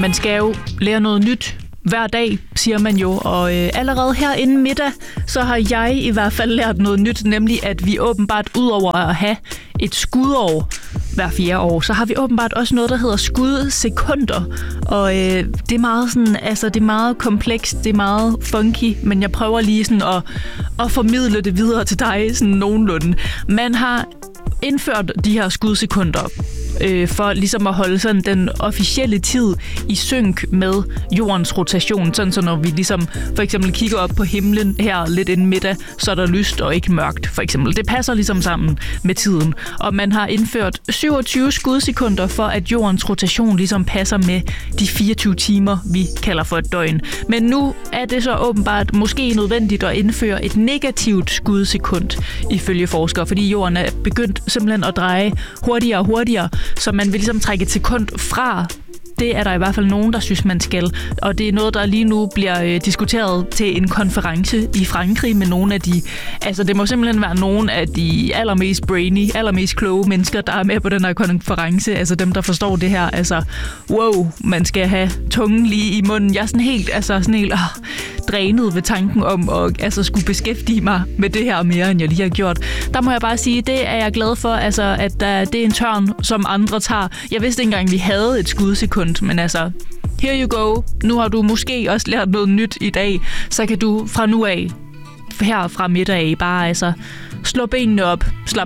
Man skal jo lære noget nyt hver dag, siger man jo, og allerede her inden middag, så har jeg i hvert fald lært noget nyt, nemlig at vi åbenbart udover at have et skudår hver 4 år, så har vi åbenbart også noget, der hedder skudsekunder, og det er meget sådan, altså det er meget komplekst, det er meget funky, men jeg prøver lige sådan at formidle det videre til dig sådan nogenlunde. Man har indført de her skudsekunder for ligesom at holde sådan den officielle tid i synk med jordens rotation. Sådan så når vi ligesom for eksempel kigger op på himlen her lidt inden middag, så er der lyst og ikke mørkt for eksempel. Det passer ligesom sammen med tiden. Og man har indført 27 skudsekunder for, at jordens rotation ligesom passer med de 24 timer, vi kalder for et døgn. Men nu er det så åbenbart måske nødvendigt at indføre et negativt skudsekund ifølge forskere, fordi jorden er begyndt simpelthen at dreje hurtigere og hurtigere, så man vil ligesom trække et sekund fra. Det er der i hvert fald nogen, der synes, man skal. Og det er noget, der lige nu bliver diskuteret til en konference i Frankrig med nogle af de... Altså, det må simpelthen være nogle af de allermest brainy, allermest kloge mennesker, der er med på den her konference. Altså, dem, der forstår det her. Altså, wow, man skal have tungen lige i munden. Jeg er sådan helt drænet ved tanken om at skulle beskæftige mig med det her mere, end jeg lige har gjort. Der må jeg bare sige, det er jeg glad for, altså, at det er en tørn, som andre tager. Jeg vidste ikke engang, vi havde et skudsekund, men altså, here you go. Nu har du måske også lært noget nyt i dag, så kan du fra nu af, her fra middag af, bare altså slå benene op, slap